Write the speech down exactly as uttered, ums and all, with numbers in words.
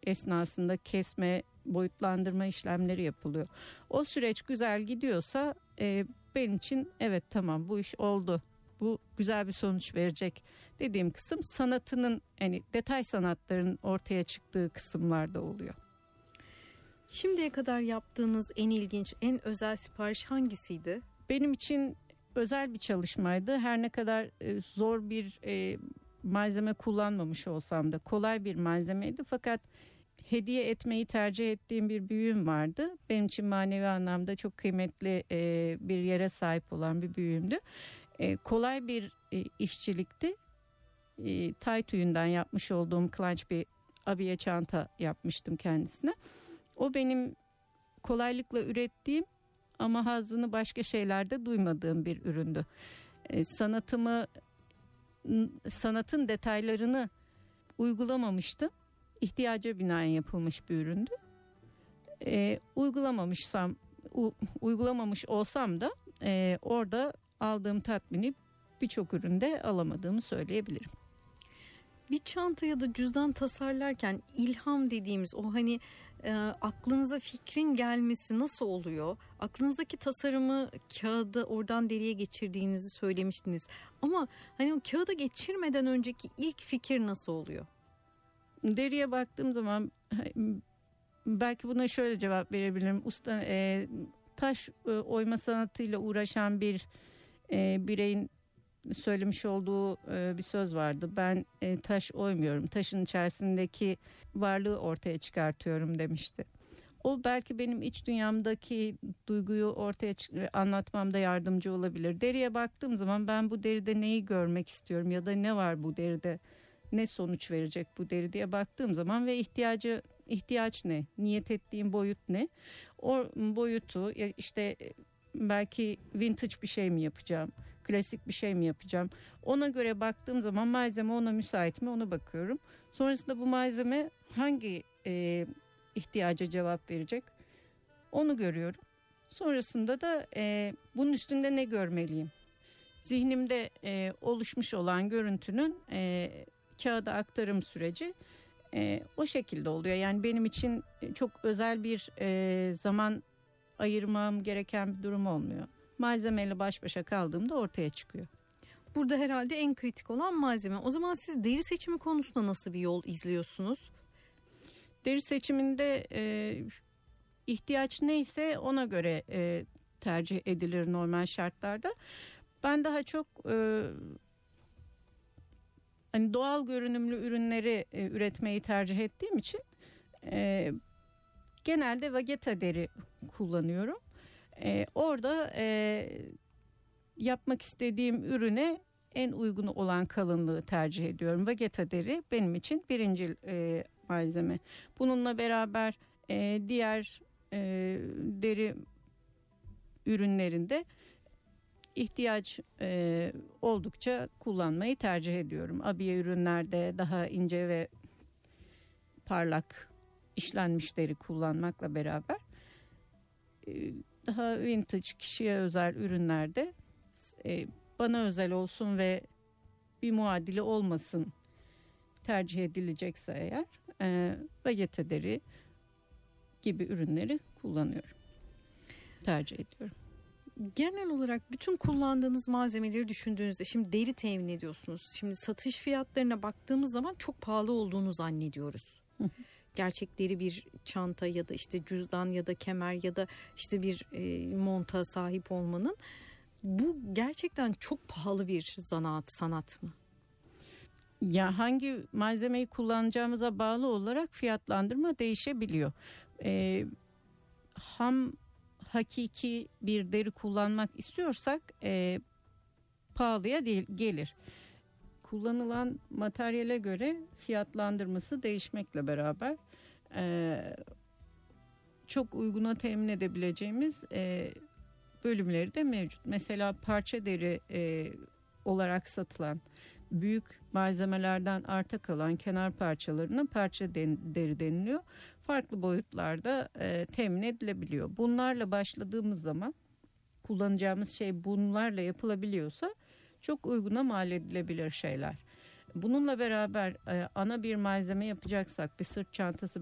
esnasında kesme, boyutlandırma işlemleri yapılıyor. O süreç güzel gidiyorsa e, benim için evet tamam bu iş oldu. Bu güzel bir sonuç verecek dediğim kısım sanatının, yani detay sanatların ortaya çıktığı kısımlarda oluyor. Şimdiye kadar yaptığınız en ilginç, en özel sipariş hangisiydi? Benim için özel bir çalışmaydı. Her ne kadar e, zor bir e, malzeme kullanmamış olsam da kolay bir malzemeydi. Fakat hediye etmeyi tercih ettiğim bir büyüğüm vardı. Benim için manevi anlamda çok kıymetli e, bir yere sahip olan bir büyüğümdü. E, kolay bir e, işçilikti. E, tay tüyünden yapmış olduğum klanç bir abiye çanta yapmıştım kendisine. O benim kolaylıkla ürettiğim ama hazzını başka şeylerde duymadığım bir üründü. E, sanatımı, sanatın detaylarını uygulamamıştım. İhtiyaca binaen yapılmış bir üründü. E, uygulamamışsam, u, uygulamamış olsam da e, orada aldığım tatmini birçok üründe alamadığımı söyleyebilirim. Bir çanta ya da cüzdan tasarlarken ilham dediğimiz o hani e, aklınıza fikrin gelmesi nasıl oluyor? Aklınızdaki tasarımı kağıda oradan deriye geçirdiğinizi söylemiştiniz. Ama hani o kağıda geçirmeden önceki ilk fikir nasıl oluyor? Deriye baktığım zaman belki buna şöyle cevap verebilirim. Usta e, taş e, oyma sanatıyla uğraşan bir e, bireyin söylemiş olduğu e, bir söz vardı. Ben e, taş oymuyorum, taşın içerisindeki varlığı ortaya çıkartıyorum demişti. O belki benim iç dünyamdaki duyguyu ortaya çık- anlatmamda yardımcı olabilir. Deriye baktığım zaman ben bu deride neyi görmek istiyorum ya da ne var bu deride, ne sonuç verecek bu deri diye baktığım zaman ve ihtiyacı ihtiyaç ne, niyet ettiğim boyut ne, o boyutu işte belki vintage bir şey mi yapacağım, klasik bir şey mi yapacağım, ona göre baktığım zaman malzeme ona müsait mi ona bakıyorum. Sonrasında bu malzeme hangi e, ihtiyaca cevap verecek onu görüyorum. Sonrasında da e, bunun üstünde ne görmeliyim, zihnimde e, oluşmuş olan görüntünün e, kağıda aktarım süreci e, o şekilde oluyor. Yani benim için çok özel bir e, zaman ayırmam gereken bir durum olmuyor. Malzemeyle baş başa kaldığımda ortaya çıkıyor. Burada herhalde en kritik olan malzeme. O zaman siz deri seçimi konusunda nasıl bir yol izliyorsunuz? Deri seçiminde e, ihtiyaç neyse ona göre e, tercih edilir normal şartlarda. Ben daha çok e, hani doğal görünümlü ürünleri e, üretmeyi tercih ettiğim için e, genelde vegeta deri kullanıyorum. E, orada e, yapmak istediğim ürüne en uygun olan kalınlığı tercih ediyorum. Vegeta deri benim için birinci e, malzeme. Bununla beraber e, diğer e, deri ürünlerinde ihtiyaç e, oldukça kullanmayı tercih ediyorum. Abiye ürünlerde daha ince ve parlak işlenmiş deri kullanmakla beraber e, daha vintage, kişiye özel ürünlerde e, bana özel olsun ve bir muadili olmasın tercih edilecekse eğer e, vegeta deri gibi ürünleri kullanıyorum. Tercih ediyorum. Genel olarak bütün kullandığınız malzemeleri düşündüğünüzde şimdi deri temin ediyorsunuz. Şimdi satış fiyatlarına baktığımız zaman çok pahalı olduğunu zannediyoruz. Gerçek deri bir çanta ya da işte cüzdan ya da kemer ya da işte bir e, monta sahip olmanın, bu gerçekten çok pahalı bir zanaat, sanat mı? Ya hangi malzemeyi kullanacağımıza bağlı olarak fiyatlandırma değişebiliyor. Ee, ham hakiki bir deri kullanmak istiyorsak e, pahalıya değil, gelir. Kullanılan materyale göre fiyatlandırması değişmekle beraber e, çok uyguna temin edebileceğimiz e, bölümleri de mevcut. Mesela parça deri e, olarak satılan büyük malzemelerden arta kalan kenar parçalarına parça deri deniliyor. Farklı boyutlarda e, temin edilebiliyor. Bunlarla başladığımız zaman kullanacağımız şey bunlarla yapılabiliyorsa çok uyguna mal edilebilir şeyler. Bununla beraber e, ana bir malzeme yapacaksak bir sırt çantası